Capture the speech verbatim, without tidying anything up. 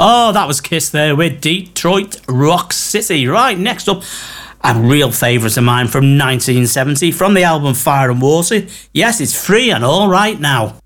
Oh, that was Kiss there with Detroit Rock City. Right, next up, a real favourite of mine from nineteen seventy, from the album Fire and Water. Yes, it's Free and All Right Now.